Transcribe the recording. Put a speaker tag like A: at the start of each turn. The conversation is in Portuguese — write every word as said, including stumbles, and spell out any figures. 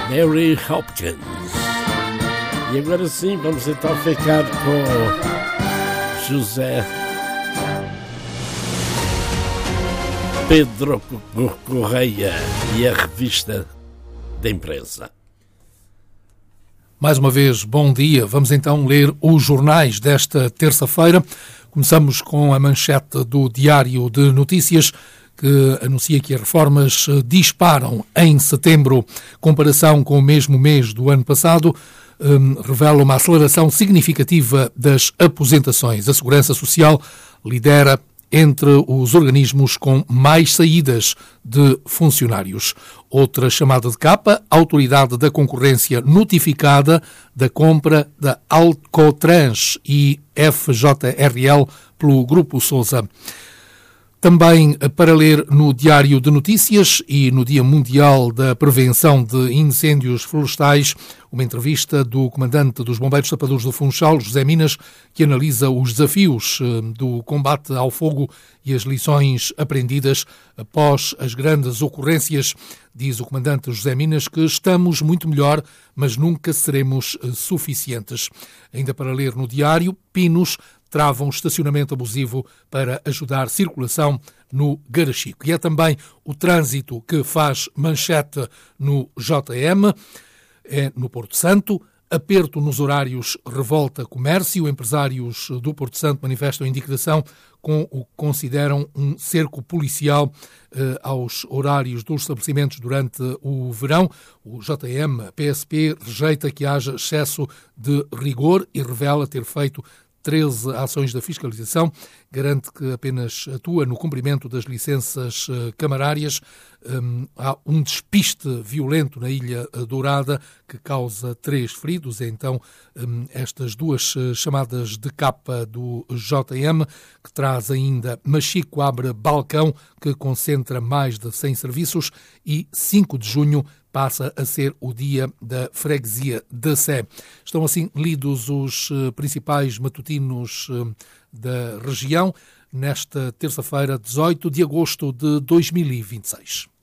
A: Mary Hopkins. E agora sim, vamos então ficar com José Pedro Correia e a revista da imprensa.
B: Mais uma vez, bom dia. Vamos então ler os jornais desta terça-feira. Começamos com a manchete do Diário de Notícias, que anuncia que as reformas disparam em setembro. Comparação com o mesmo mês do ano passado, um, revela uma aceleração significativa das aposentações. A Segurança Social lidera entre os organismos com mais saídas de funcionários. Outra chamada de capa, a Autoridade da Concorrência notificada da compra da Alcotrans e F J R L pelo Grupo Sousa. Também para ler no Diário de Notícias e no Dia Mundial da Prevenção de Incêndios Florestais, uma entrevista do comandante dos Bombeiros Tapadores do Funchal, José Minas, que analisa os desafios do combate ao fogo e as lições aprendidas após as grandes ocorrências. Diz o comandante José Minas que estamos muito melhor, mas nunca seremos suficientes. Ainda para ler no Diário, Pinos travam estacionamento abusivo para ajudar circulação no Garachico. E é também o trânsito que faz manchete no J M, é no Porto Santo. Aperto nos horários revolta comércio. Empresários do Porto Santo manifestam indignação com o que consideram um cerco policial eh, aos horários dos estabelecimentos durante o verão. O J M, P S P, rejeita que haja excesso de rigor e revela ter feito treze ações da fiscalização, garante que apenas atua no cumprimento das licenças camarárias. Um, há um despiste violento na Ilha Dourada que causa três feridos. Então, um, estas duas chamadas de capa do J M, que traz ainda Machico abre balcão, que concentra mais de cem serviços, e cinco de junho passa a ser o dia da freguesia da Sé. Estão assim lidos os principais matutinos da região nesta terça-feira, dezoito de agosto de dois mil e vinte e seis.